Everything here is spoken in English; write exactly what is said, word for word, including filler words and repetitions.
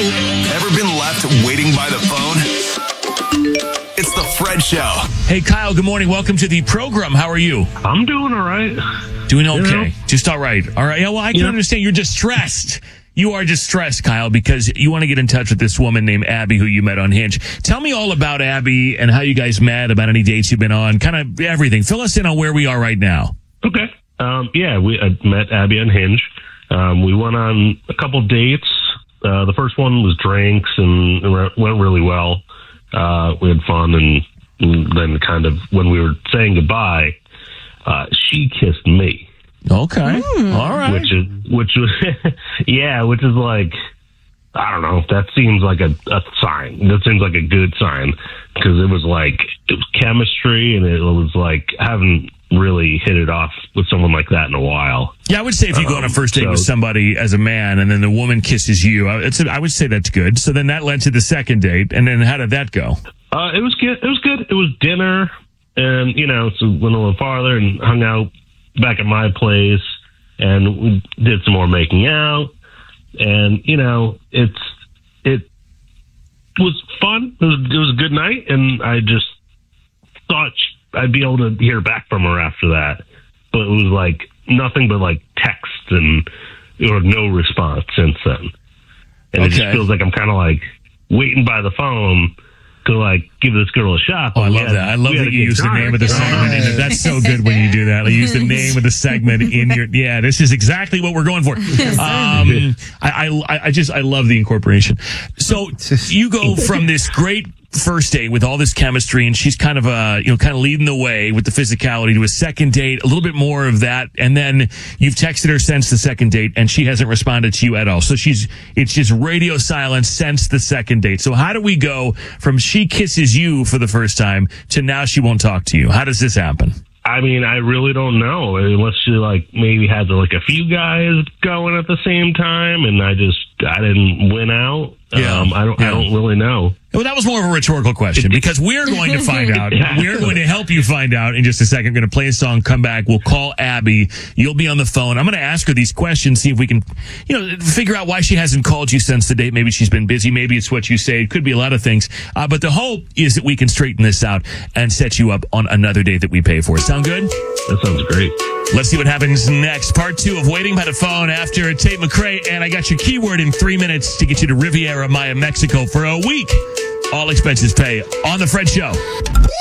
Ever been left waiting by the phone? It's the Fred Show. Hey, Kyle, good morning. Welcome to the program. How are you? I'm doing all right. Doing okay. You know? Just all right. All right. Yeah, well, I can Yeah. understand you're distressed. You are distressed, Kyle, because you want to get in touch with this woman named Abby who you met on Hinge. Tell me all about Abby and how you guys met, about any dates you've been on, kind of everything. Fill us in on where we are right now. Okay. Um, yeah, we I met Abby on Hinge. Um, we went on a couple dates. Uh, the first one was drinks and it went really well. Uh, we had fun, and, and then kind of when we were saying goodbye, uh, she kissed me. Okay. Mm. All right. Which is, which was, yeah, which is like, I don't know. That seems like a, a sign. That seems like a good sign because it was like, it was chemistry, and it was like, I haven't really hit it off with someone like that in a while. Yeah, I would say if you go on a first date Um, with so- somebody as a man and then the woman kisses you, I- it's, I would say that's good. So then that led to the second date. And then how did that go? Uh, it was good. It was good. It was dinner, and you know, so went a little farther and hung out back at my place, and we did some more making out, and you know, it's it was fun. It was it was a good night, and I just thought I'd be able to hear back from her after that, but it was like nothing but like text and or no response since then, and it just Okay. feels like I'm kind of like waiting by the phone to like give this girl a shot. Oh, I We love had- that. I love we had that a you good use the time. name of the segment. In it. That's so good when you do that. Like, use the name of the segment in your, yeah, this is exactly what we're going for. Um, I, I, I just, I love the incorporation. So you go from this great first date with all this chemistry, and she's kind of, uh, you know, kind of leading the way with the physicality, to a second date, a little bit more of that. And then you've texted her since the second date and she hasn't responded to you at all. So she's, it's just radio silence since the second date. So how do we go from she kisses you for the first time to now she won't talk to you? How does this happen? I mean, I really don't know, unless she like maybe had like a few guys going at the same time, and I just I didn't win out. Yeah. Um, I don't Yeah. I don't really know. Well, that was more of a rhetorical question, because we're going to find out. We're going to help you find out in just a second. We're going to play a song, come back. We'll call Abby. You'll be on the phone. I'm going to ask her these questions, see if we can, you know, figure out why she hasn't called you since the date. Maybe she's been busy. Maybe it's what you say. It could be a lot of things. Uh, but the hope is that we can straighten this out and set you up on another date that we pay for. Sound good? That sounds great. Let's see what happens next. Part two of Waiting by the Phone after Tate McRae. And I got your keyword in three minutes to get you to Riviera Maya, Mexico for a week. All expenses pay on The Fred Show.